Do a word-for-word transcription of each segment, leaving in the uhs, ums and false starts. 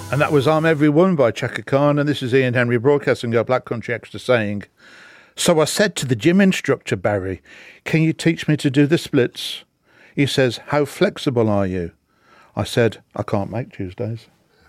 And that was I'm Everyone by Chaka Khan, and this is Ian Henry broadcasting our Black Country Extra saying, so I said to the gym instructor, Barry, can you teach me to do the splits? He says, how flexible are you? I said, I can't make Tuesdays.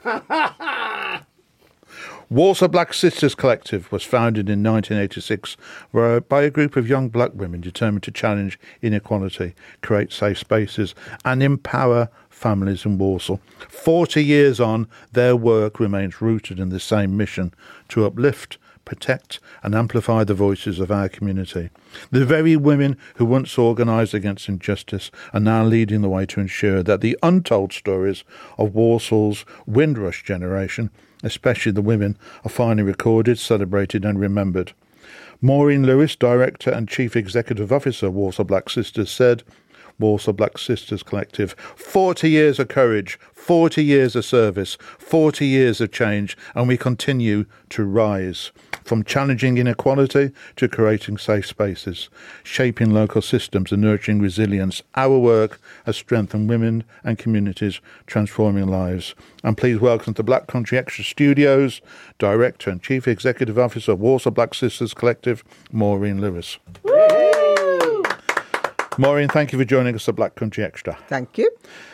Walsall Black Sisters Collective was founded in nineteen eighty-six by a group of young black women determined to challenge inequality, create safe spaces and empower families in Walsall. Forty years on, their work remains rooted in the same mission to uplift, protect and amplify the voices of our community. The very women who once organised against injustice are now leading the way to ensure that the untold stories of Walsall's Windrush generation, especially the women, are finally recorded, celebrated and remembered. Maureen Lewis, Director and Chief Executive Officer of Walsall Black Sisters, said, Walsall Black Sisters Collective, forty years of courage, forty years of service, forty years of change, and we continue to rise. From challenging inequality to creating safe spaces, shaping local systems and nurturing resilience, our work has strengthened women and communities, transforming lives. And please welcome to Black Country Extra Studios, Director and Chief Executive Officer of Walsall Black Sisters Collective, Maureen Lewis. Woo! Maureen, thank you for joining us at Black Country Extra. Thank you.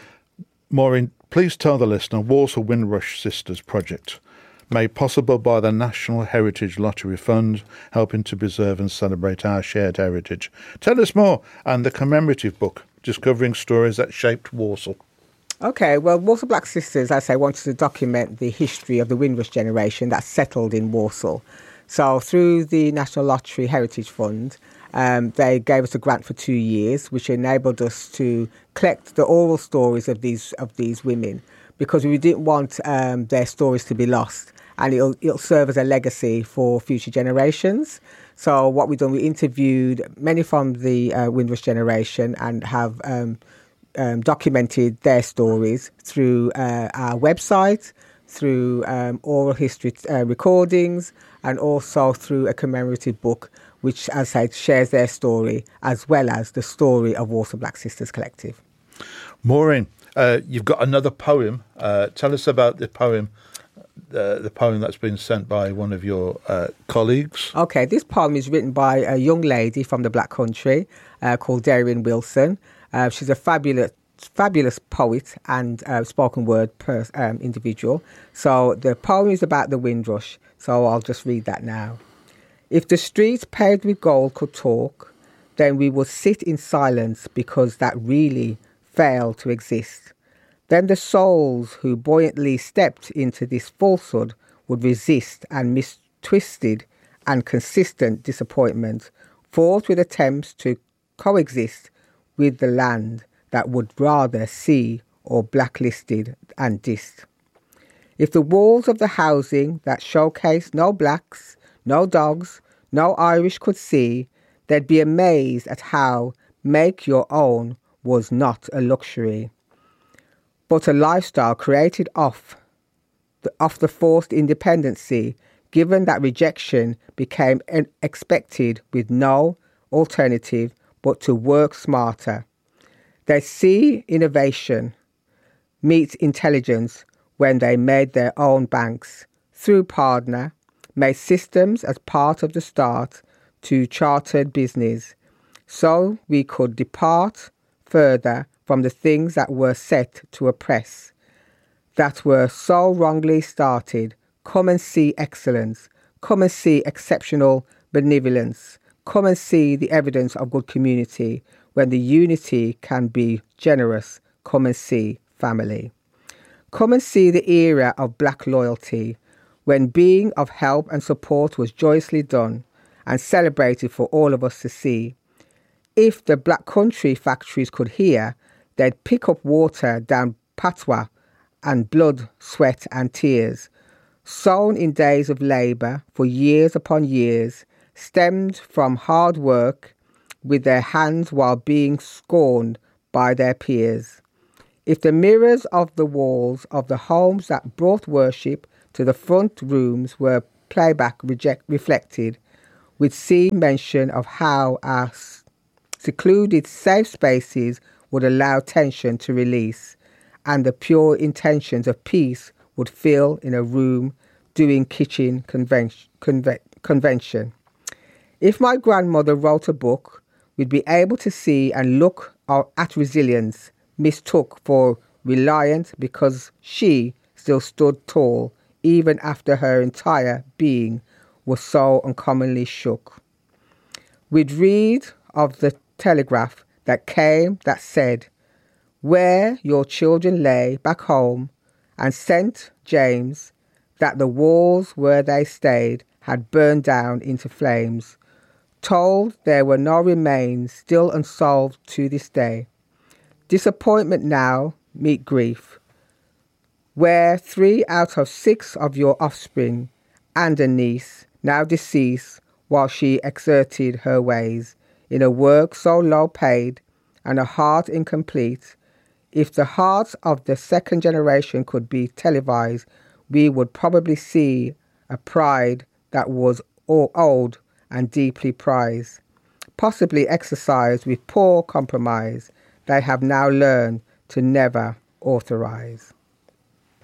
Maureen, please tell the listener Walsall Windrush Sisters Project, made possible by the National Heritage Lottery Fund, helping to preserve and celebrate our shared heritage. Tell us more, and the commemorative book, Discovering Stories That Shaped Walsall. Okay, well, Walsall Black Sisters, as I say, wanted to document the history of the Windrush generation that settled in Walsall. So through the National Lottery Heritage Fund, um, they gave us a grant for two years, which enabled us to collect the oral stories of these of these women, because we didn't want um, their stories to be lost, and it'll, it'll serve as a legacy for future generations. So what we've done, we interviewed many from the uh, Windrush generation and have um, um, documented their stories through uh, our website, through um, oral history uh, recordings, and also through a commemorative book, which, as I said, shares their story, as well as the story of Walsall Black Sisters Collective. Maureen, uh, you've got another poem. Uh, tell us about the poem, uh, the poem that's been sent by one of your uh, colleagues. Okay, this poem is written by a young lady from the Black Country uh, called Darien Wilson. Uh, she's a fabulous fabulous poet and uh, spoken word per, um, individual. So the poem is about the Windrush, so I'll just read that now. If the streets paved with gold could talk, then we would sit in silence because that really failed to exist. Then the souls who buoyantly stepped into this falsehood would resist, and mistwisted and consistent disappointment fought with attempts to coexist with the land that would rather see or blacklisted and dissed. If the walls of the housing that showcased no blacks, no dogs, no Irish could see, they'd be amazed at how make your own was not a luxury, but a lifestyle created off the, off the forced independency, given that rejection became expected with no alternative but to work smarter. They see innovation meet intelligence when they made their own banks through partner, made systems as part of the start to chartered business, so we could depart further from the things that were set to oppress, that were so wrongly started. Come and see excellence, come and see exceptional benevolence, come and see the evidence of good community, when the unity can be generous. Come and see family. Come and see the era of black loyalty, when being of help and support was joyously done and celebrated for all of us to see. If the Black Country factories could hear, they'd pick up water down patois and blood, sweat and tears, sown in days of labour for years upon years, stemmed from hard work with their hands while being scorned by their peers. If the mirrors of the walls of the homes that brought worship to the front rooms were playback reject, reflected, we'd see mention of how our secluded safe spaces would allow tension to release, and the pure intentions of peace would fill in a room doing kitchen conven- conve- convention. If my grandmother wrote a book, we'd be able to see and look at resilience mistook for reliant because she still stood tall even after her entire being was so uncommonly shook. We'd read of the telegraph that came that said, where your children lay back home, and Saint James, that the walls where they stayed had burned down into flames, told there were no remains still unsolved to this day. Disappointment now meet grief, where three out of six of your offspring and a niece now deceased while she exerted her ways in a work so low paid and a heart incomplete. If the hearts of the second generation could be televised, we would probably see a pride that was old and deeply prized, possibly exercised with poor compromise they have now learned to never authorize.